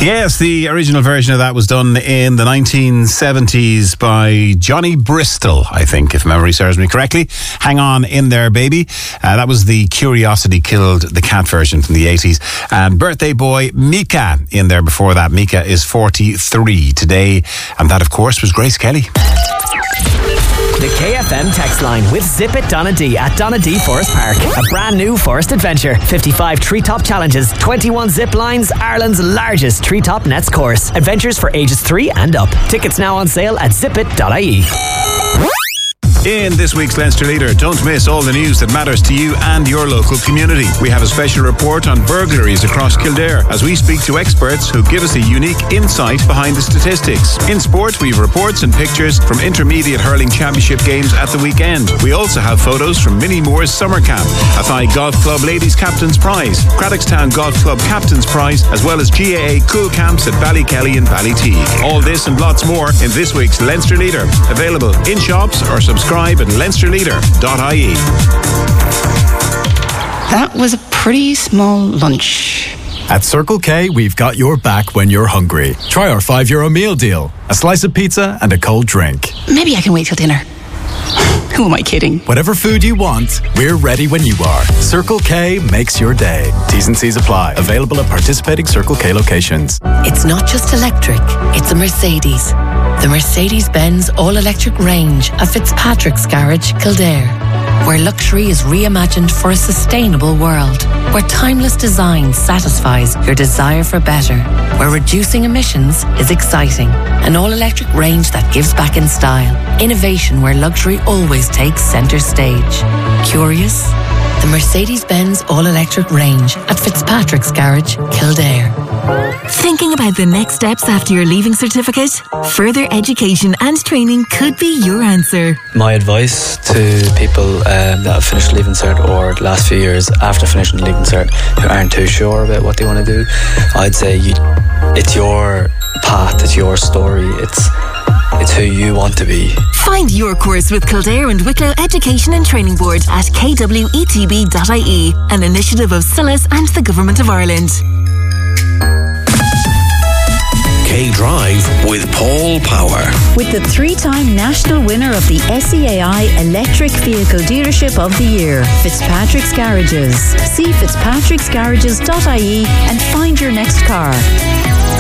Yes, the original version of that was done in the 1970s by Johnny Bristol, I think, if memory serves me correctly. Hang on in there, baby. That was the Curiosity Killed the Cat version from the 80s. And birthday boy Mika in there before that. Mika is 43 today. And that, of course, was Grace Kelly. The KFM text line with Zip It Donadee at Donadee Forest Park. A brand new forest adventure. 55 treetop challenges, 21 zip lines, Ireland's largest treetop nets course. Adventures for ages 3 and up. Tickets now on sale at zipit.ie. In this week's Leinster Leader, don't miss all the news that matters to you and your local community. We have a special report on burglaries across Kildare as we speak to experts who give us a unique insight behind the statistics. In sport, we have reports and pictures from intermediate hurling championship games at the weekend. We also have photos from Minnie Moore's summer camp, Athy Golf Club Ladies Captain's Prize, Craddockstown Golf Club Captain's Prize, as well as GAA Cool Camps at Ballykelly and Ballytee. All this and lots more in this week's Leinster Leader. Available in shops or subscribe at leinsterleader.ie. That was a pretty small lunch. At Circle K, we've got your back when you're hungry. Try our €5 meal deal. A slice of pizza and a cold drink. Maybe I can wait till dinner. Who am I kidding? Whatever food you want, we're ready when you are. Circle K makes your day. T's and C's apply. Available at participating Circle K locations. It's not just electric, it's a Mercedes. The Mercedes-Benz all-electric range at Fitzpatrick's Garage, Kildare. Where luxury is reimagined for a sustainable world. Where timeless design satisfies your desire for better. Where reducing emissions is exciting. An all-electric range that gives back in style. Innovation where luxury always takes centre stage. Curious? The Mercedes-Benz all-electric range at Fitzpatrick's Garage, Kildare. Thinking about the next steps after your leaving certificate? Further education and training could be your answer. My advice to people that have finished Leaving Cert or the last few years after finishing Leaving Cert who aren't too sure about what they want to do, I'd say it's your path, it's your story, it's who you want to be. Find your course with Kildare and Wicklow Education and Training Board at kwetb.ie, an initiative of SILAS and the Government of Ireland. K-Drive with Paul Power. With the 3-time national winner of the SEAI Electric Vehicle Dealership of the Year, Fitzpatrick's Garages. See fitzpatricksgarages.ie and find your next car.